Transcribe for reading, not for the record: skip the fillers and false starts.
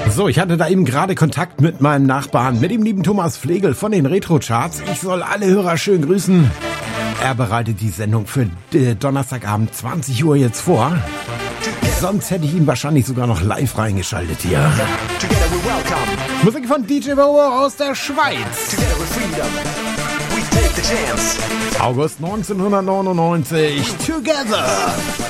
So, ich hatte da eben gerade Kontakt mit meinem Nachbarn, mit dem lieben Thomas Flegel von den Retro-Charts. Ich soll alle Hörer schön grüßen. Er bereitet die Sendung für Donnerstagabend 20 Uhr jetzt vor. Sonst hätte ich ihn wahrscheinlich sogar noch live reingeschaltet hier. Musik von DJ Bobo aus der Schweiz. August 1999. Together.